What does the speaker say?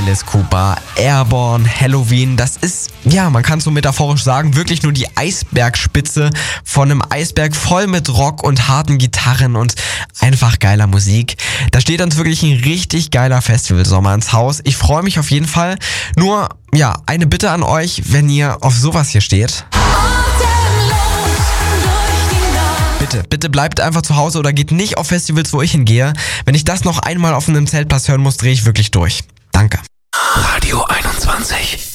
Alice Cooper, Airborne, Helloween, das ist, ja, man kann es so metaphorisch sagen, wirklich nur die Eisbergspitze von einem Eisberg voll mit Rock und harten Gitarren und einfach geiler Musik. Da steht uns wirklich ein richtig geiler Festivalsommer ins Haus. Ich freue mich auf jeden Fall. Nur, ja, eine Bitte an euch, wenn ihr auf sowas hier steht. Bitte bleibt einfach zu Hause oder geht nicht auf Festivals, wo ich hingehe. Wenn ich das noch einmal auf einem Zeltplatz hören muss, drehe ich wirklich durch. Danke. Radio 21.